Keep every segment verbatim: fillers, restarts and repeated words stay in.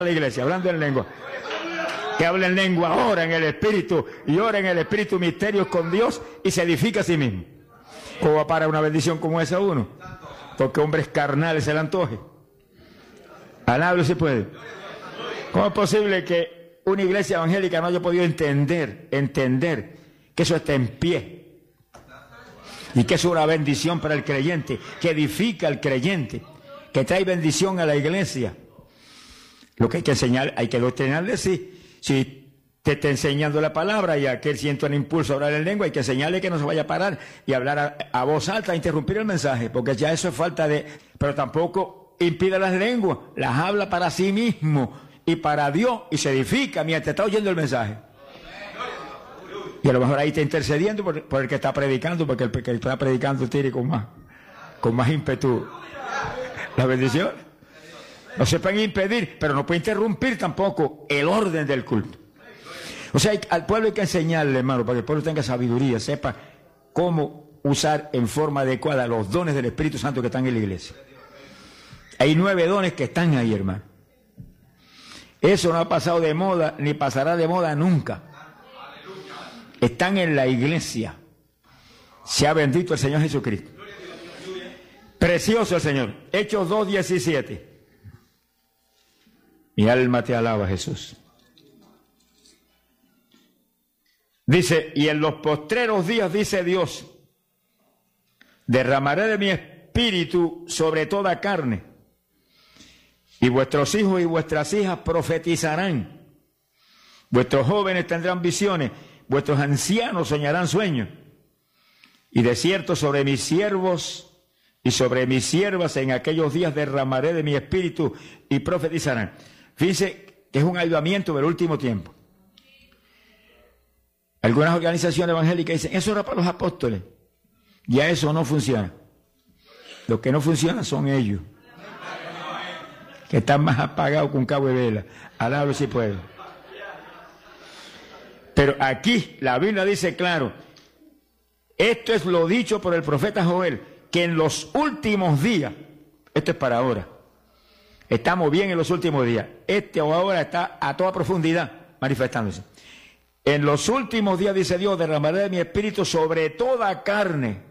la iglesia, hablando en lengua. Que habla en lengua, ora en el Espíritu, y ora en el Espíritu misterios con Dios, y se edifica a sí mismo. ¿Cómo va para una bendición como esa uno? Porque hombres carnales se le antoje. Alablo si puede. ¿Cómo es posible que una iglesia evangélica no haya podido entender, entender que eso está en pie? Y que es una bendición para el creyente, que edifica al creyente, que trae bendición a la iglesia. Lo que hay que enseñar, hay que doctrinarle, sí. Si te está enseñando la palabra y aquel siente un impulso a hablar en lengua, hay que enseñarle que no se vaya a parar y hablar a, a voz alta, a interrumpir el mensaje, porque ya eso es falta de... Pero tampoco impide las lenguas, las habla para sí mismo y para Dios, y se edifica mientras está oyendo el mensaje. Y a lo mejor ahí está intercediendo por, por el que está predicando, porque el que está predicando tire con más, con más ímpetu la bendición. No se pueden impedir, pero no puede interrumpir tampoco el orden del culto. O sea, hay, al pueblo hay que enseñarle, hermano, para que el pueblo tenga sabiduría, sepa cómo usar en forma adecuada los dones del Espíritu Santo que están en la iglesia. Hay nueve dones que están ahí, hermano. Eso no ha pasado de moda, ni pasará de moda nunca. Están en la iglesia. Sea bendito el Señor Jesucristo. Precioso el Señor. Hechos dos diecisiete. Mi alma te alaba, Jesús. Dice, y en los postreros días, dice Dios, derramaré de mi espíritu sobre toda carne, y vuestros hijos y vuestras hijas profetizarán, vuestros jóvenes tendrán visiones, vuestros ancianos soñarán sueños, y de cierto sobre mis siervos y sobre mis siervas en aquellos días derramaré de mi espíritu y profetizarán. Fíjense que es un avivamiento del último tiempo. Algunas organizaciones evangélicas dicen, eso era para los apóstoles. Ya eso no funciona. Lo que no funciona son ellos, que están más apagados que un cabo de vela. Alablo si puede. Pero aquí la Biblia dice claro, esto es lo dicho por el profeta Joel, que en los últimos días, esto es para ahora, estamos bien en los últimos días, este o ahora está a toda profundidad manifestándose. En los últimos días, dice Dios, derramaré de mi espíritu sobre toda carne.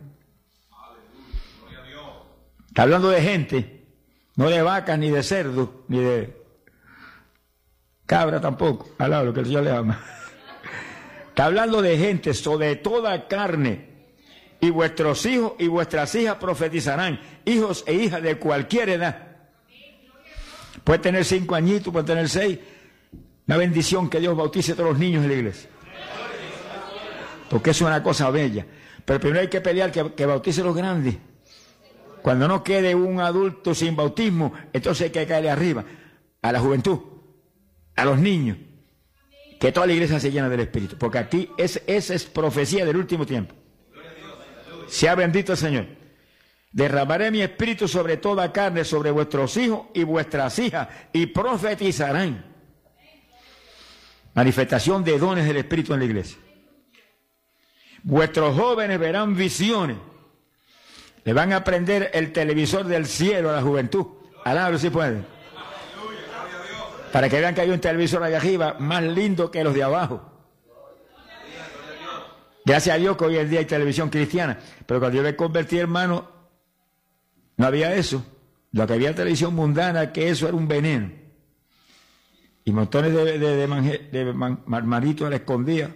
Está hablando de gente, no de vacas, ni de cerdos, ni de cabra tampoco. Alaba lo que el Señor le ama. Está hablando de gente, sobre toda carne. Y vuestros hijos y vuestras hijas profetizarán, hijos e hijas de cualquier edad. Puede tener cinco añitos, puede tener seis. Una bendición que Dios bautice a todos los niños en la iglesia. Porque es una cosa bella. Pero primero hay que pelear que, que bautice a los grandes. Cuando no quede un adulto sin bautismo, entonces hay que caerle arriba a la juventud, a los niños. Que toda la iglesia se llena del Espíritu. Porque aquí es, esa es profecía del último tiempo. Sea bendito el Señor. Derramaré mi espíritu sobre toda carne, sobre vuestros hijos y vuestras hijas, y profetizarán. Manifestación de dones del Espíritu en la iglesia. Vuestros jóvenes verán visiones. Le van a prender el televisor del cielo a la juventud. Alábalo si pueden. Para que vean que hay un televisor allá arriba más lindo que los de abajo. Gracias a Dios que hoy en día hay televisión cristiana. Pero cuando yo me convertí, hermano, no había eso. Lo que había televisión mundana, que eso era un veneno. Y montones de, de, de, manje, de man, marmaritos a la escondida.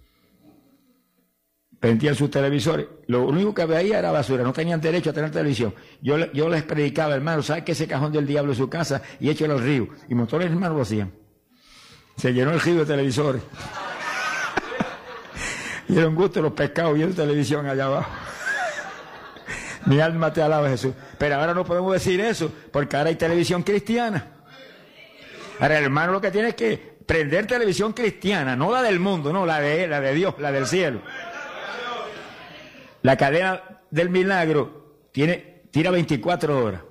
Prendían sus televisores. Lo único que veía era basura. No tenían derecho a tener televisión. Yo, yo les predicaba, hermano, ¿sabes que ese cajón del diablo es su casa? Y échalo al río. Y montones de hermanos lo hacían. Se llenó el río de televisores. Y era un gusto los pescados viendo televisión allá abajo. Mi alma te alaba, Jesús. Pero ahora no podemos decir eso, porque ahora hay televisión cristiana. Ahora el hermano lo que tiene es que prender televisión cristiana, no la del mundo, no, la de, la de Dios, la del cielo. La cadena del milagro tiene, tira veinticuatro horas.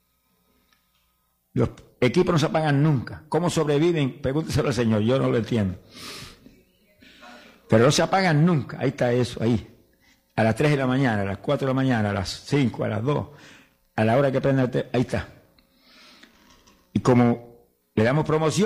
Los equipos no se apagan nunca. ¿Cómo sobreviven? Pregúnteselo al Señor, yo no lo entiendo. Pero no se apagan nunca. Ahí está eso, ahí. A las tres de la mañana, a las cuatro de la mañana, a las cinco, a las dos, a la hora que prenda, ahí está. Y como Le damos promoción.